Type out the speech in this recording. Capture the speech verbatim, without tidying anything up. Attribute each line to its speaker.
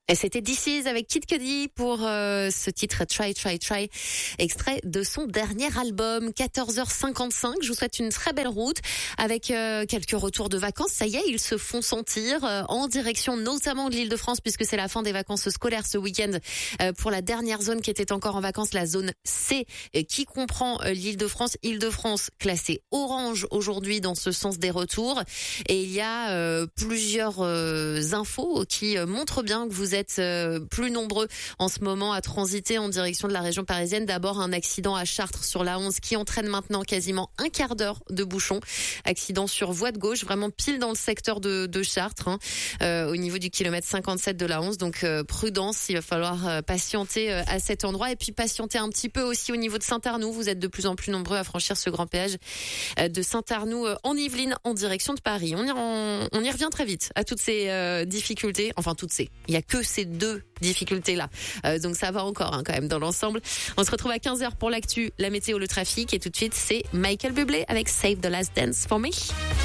Speaker 1: Et c'était This Is avec Kid Cudi pour euh, ce titre Try, Try, Try, extrait de son dernier album. quatorze heures cinquante-cinq, je vous souhaite une très belle route avec euh, quelques retours de vacances. Ça y est, ils se font sentir euh, en direction notamment de l'Île-de-France puisque c'est la fin des vacances scolaires ce week-end euh, pour la dernière zone qui était encore en vacances, la zone C, euh, qui comprend euh, l'Île-de-France. Île-de-France classée orange aujourd'hui dans ce sens des retours. Et il y a euh, plusieurs euh, infos qui euh, montrent bien que vous êtes euh, plus nombreux en ce moment à transiter en direction de la région parisienne. D'abord, un accident à Chartres sur la onze qui entraîne maintenant quasiment un quart d'heure de bouchon. Accident sur voie de gauche, vraiment pile dans le secteur de, de Chartres, hein, euh, au niveau du kilomètre cinquante-sept de la onze. Donc euh, prudence, il va falloir euh, patienter euh, à cet endroit et puis patienter un petit peu aussi au niveau de Saint-Arnoux. Vous êtes de plus en plus nombreux à franchir ce grand péage euh, de Saint-Arnoux euh, en Yvelines en direction de Paris. On y, en, on y revient très vite à toutes ces euh, difficultés. Enfin, toutes ces. Il y a que ces deux difficultés-là. Euh, donc ça va encore hein, quand même dans l'ensemble. On se retrouve à quinze heures pour l'actu, la météo, le trafic. Et tout de suite, c'est Michael Bublé avec Save the Last Dance for Me.